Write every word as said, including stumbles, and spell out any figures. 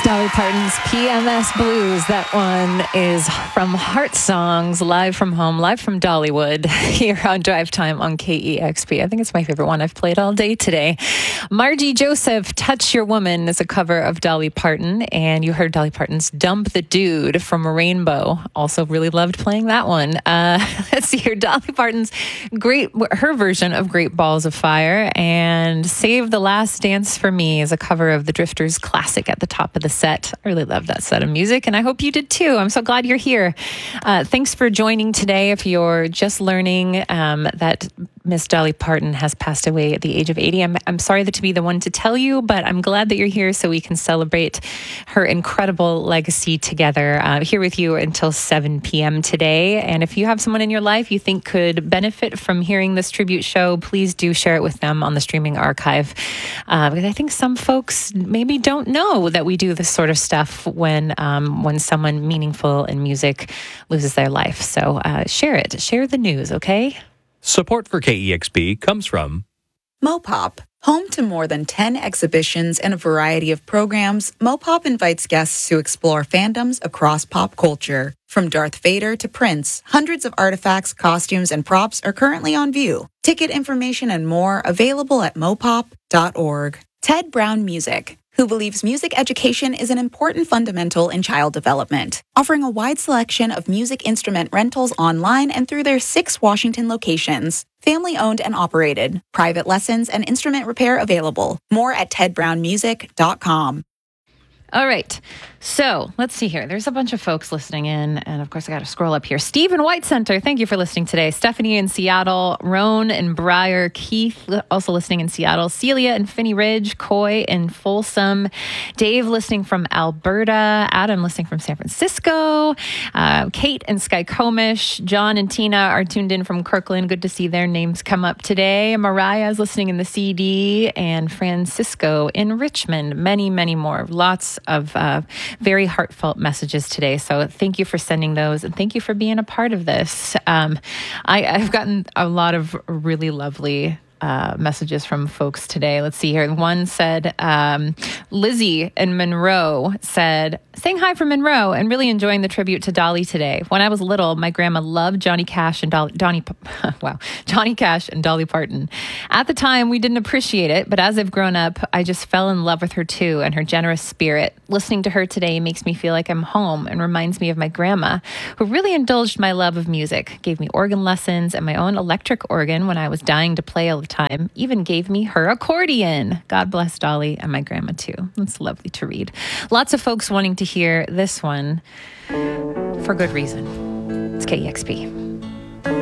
Dolly Parton's P M S Blues. That one is from Heart Songs, live from home, live from Dollywood, here on Drive Time on K E X P. I think it's my favorite one I've played all day today. Margie Joseph, Touch Your Woman, is a cover of Dolly Parton, and you heard Dolly Parton's Dump the Dude from Rainbow. Also really loved playing that one. Uh, let's see here, Dolly Parton's great, her version of Great Balls of Fire, and Save the Last Dance for Me is a cover of the Drifters classic at the top of the set. I really love that set of music, and I hope you did too. I'm so glad you're here. Uh, thanks for joining today. If you're just learning um, that Miss Dolly Parton has passed away at the age of eighty, I'm, I'm sorry to be the one to tell you, but I'm glad that you're here so we can celebrate her incredible legacy together. Uh, here with you until seven p.m. today. And if you have someone in your life you think could benefit from hearing this tribute show, please do share it with them on the streaming archive. Uh, because I think some folks maybe don't know that we do this sort of stuff when um, when someone meaningful in music loses their life. So uh, share it. Share the news, okay? Support for K E X P comes from Mopop. Home to more than ten exhibitions and a variety of programs, Mopop invites guests to explore fandoms across pop culture. From Darth Vader to Prince, hundreds of artifacts, costumes, and props are currently on view. Ticket information and more available at mopop dot org. Ted Brown Music, who believes music education is an important fundamental in child development, offering a wide selection of music instrument rentals online and through their six Washington locations. Family-owned and operated. Private lessons and instrument repair available. More at ted brown music dot com. All right. So let's see here. There's a bunch of folks listening in. And of course, I got to scroll up here. Stephen White Center, thank you for listening today. Stephanie in Seattle. Roan and Briar. Keith also listening in Seattle. Celia in Finney Ridge. Coy in Folsom. Dave listening from Alberta. Adam listening from San Francisco. Uh, Kate and Skycomish. John and Tina are tuned in from Kirkland. Good to see their names come up today. Mariah is listening in the C D. And Francisco in Richmond. Many, many more. Lots of uh, very heartfelt messages today. So thank you for sending those, and thank you for being a part of this. Um, I, I've gotten a lot of really lovely Uh, messages from folks today. Let's see here. One said, um, Lizzie in Monroe said, saying hi from Monroe and really enjoying the tribute to Dolly today. When I was little, my grandma loved Johnny Cash and Dolly, Donny, wow, Johnny Cash and Dolly Parton. At the time, we didn't appreciate it, but as I've grown up, I just fell in love with her too and her generous spirit. Listening to her today makes me feel like I'm home and reminds me of my grandma, who really indulged my love of music, gave me organ lessons and my own electric organ when I was dying to play all the time, even gave me her accordion. God bless Dolly and my grandma too. That's lovely to read. Lots of folks wanting to hear this one for good reason. It's K E X P.